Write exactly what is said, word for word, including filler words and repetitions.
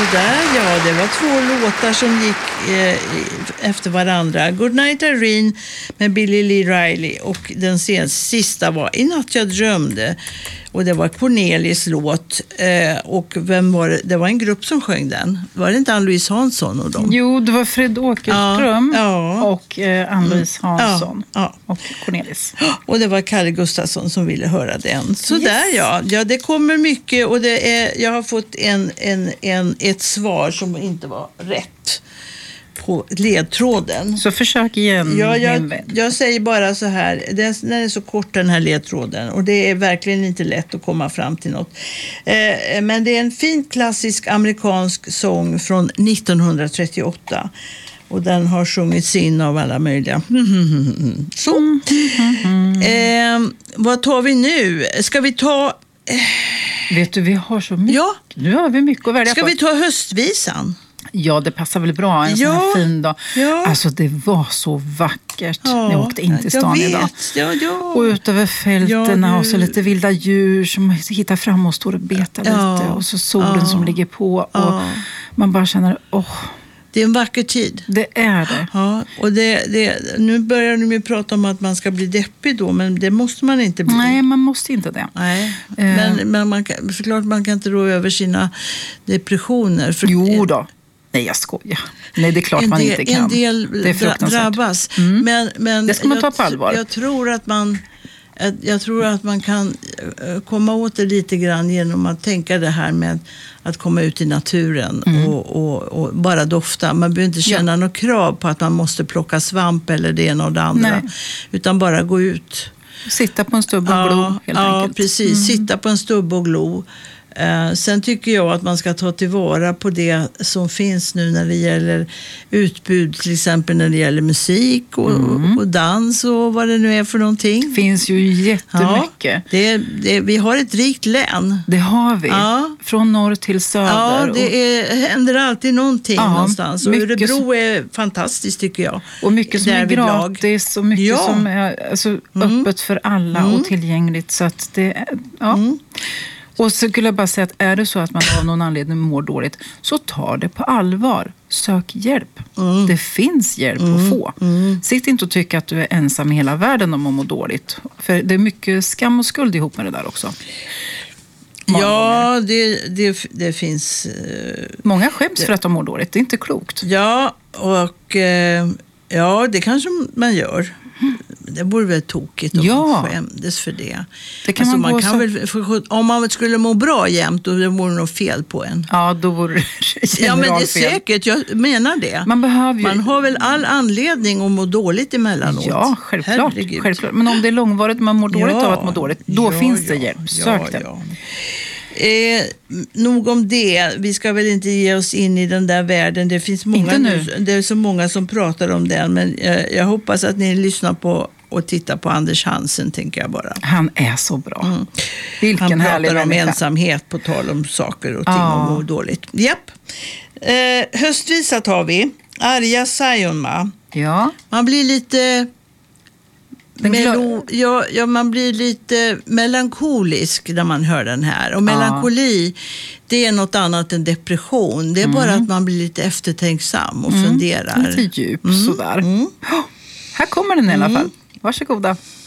Sådär, ja, det var två låtar som gick eh, efter varandra. Goodnight Irene med Billy Lee Riley och den senaste, sista var I natt jag drömde. Och det var Cornelis låt. Eh, och vem var det? Det var en grupp som sjöng den. Var det inte Ann-Louise Hansson och dem? Jo, det var Fred Åkerström ja, ja. och eh, Ann-Louise Hansson ja, ja. och Cornelis. Och det var Kalle Gustafsson som ville höra den. Så yes. där ja. Ja, det kommer mycket och det är, jag har fått en, en, en, ett svar som inte var rätt på ledtråden. Så försök igen. Ja, jag, jag säger bara så här, den, den är så kort den här ledtråden och det är verkligen inte lätt att komma fram till något. Eh, men det är en fin klassisk amerikansk sång från nittonhundratrettioåtta och den har sjungits in av alla möjliga. Så. Eh, vad tar vi nu? Ska vi ta... Eh... Vet du, vi har så mycket. Ja. Nu har vi mycket att välja Ska på. vi ta höstvisan? Ja, det passar väl bra en ja, sån här fin dag. Ja. Alltså det var så vackert ja, när jag åkte in till stan jag idag. Ja, ja. Och ut över fälterna ja, du... och så lite vilda djur som hittar fram och står och betar ja. lite. Och så solen ja. som ligger på. Och ja. man bara känner, åh. Oh, det är en vacker tid. Det är det. Ja, och det, det, nu börjar de ju prata om att man ska bli deppig då, men det måste man inte bli. Nej, man måste inte det. Nej, eh. men, men man kan, såklart man kan inte rå över sina depressioner. För, jo då. Nej, jag skojar. Nej, det är klart en man del, inte kan. En del det är fruktansvärt. drabbas. Mm. Men, men det ska man ta jag, på allvar. Jag tror att man... Jag tror att man kan komma åt det lite grann genom att tänka det här med att komma ut i naturen mm. och, och, och bara dofta. Man behöver inte känna ja. något krav på att man måste plocka svamp eller det ena och det andra. Nej. Utan bara gå ut. Sitta på en stubb och ja, glo helt ja, enkelt. Ja, precis. Mm. Sitta på en stubb och glo. Eh, sen tycker jag att man ska ta tillvara på det som finns nu när det gäller utbud, till exempel när det gäller musik och, mm. och dans och vad det nu är för någonting. Det finns ju jättemycket. Ja, det, det, vi har ett rikt län. Det har vi. Ja. Från norr till söder. Ja, det är, händer alltid någonting ja, någonstans. Och Örebro är fantastiskt tycker jag. Och mycket som är gratis och mycket ja. som är alltså, mm. öppet för alla mm. och tillgängligt. Så att det, ja... Mm. Och så skulle jag bara säga att är det så att man av någon anledning mår dåligt så tar det på allvar. Sök hjälp. Mm. Det finns hjälp mm. att få. Mm. Sitt inte och tycka att du är ensam i hela världen om att må dåligt. För det är mycket skam och skuld ihop med det där också. Många ja, det, det, det finns... Uh, Många skäms det, för att de mår dåligt. Det är inte klokt. Ja, och uh, ja, det kanske man gör. Det vore väl tokigt om ja. man skämdes för det. det kan alltså man man kan så... väl, för, om man skulle må bra jämt, då vore det nog fel på en. Ja, då vore det ja, men det är säkert. Jag menar det. Man, behöver ju... man har väl all anledning att må dåligt emellanåt. Ja, självklart. självklart. Men om det är långvarigt man mår dåligt ja. av att må dåligt, då ja, finns ja, det hjälp. Sök ja, det. Ja. Eh, nog om det. Vi ska väl inte ge oss in i den där världen. Det finns många nu. Det är så många som pratar om den. Men eh, jag hoppas att ni lyssnar på och titta på Anders Hansen, tänker jag bara. Han är så bra. Mm. Vilken Han härlig pratar om människa. Ensamhet på tal om saker och ting ah. och mår dåligt. Japp. Eh, höstvisa tar vi. Arja Saijonmaa. Ja. Man blir lite... Melo, ja, ja, man blir lite melankolisk när man hör den här. Och melankoli, ja. det är något annat än depression. Det är mm. bara att man blir lite eftertänksam och mm. funderar. Lite djup mm. sådär. Mm. Oh, här kommer den i alla fall. Varsågoda.